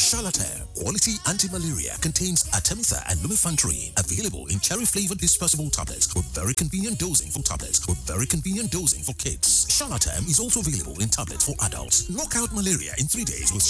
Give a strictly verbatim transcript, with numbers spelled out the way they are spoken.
Shalatam Quality Anti-Malaria contains Artemether and lumefantrine. Available in cherry-flavored dispersible tablets with very convenient dosing for tablets with very convenient dosing for kids. Shalatam is also available in tablets for adults. Knock out malaria in three days with